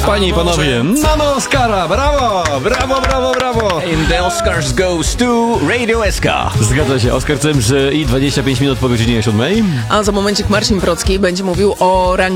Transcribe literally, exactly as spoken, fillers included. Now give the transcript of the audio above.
Panie i panowie, mamy Oscara! Brawo! Brawo, brawo, brawo! And the Oscars goes to Radio S K. Zgadza się, Oskar Cemrze i dwadzieścia pięć minut po godzinie siódmej. A za momencik Marcin Procki będzie mówił o